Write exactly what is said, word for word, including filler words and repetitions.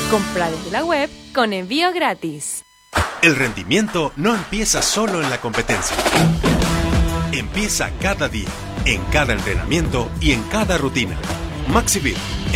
Compra desde la web con envío gratis. El rendimiento no empieza solo en la competencia. Empieza cada día, en cada entrenamiento y en cada rutina. Maxivit.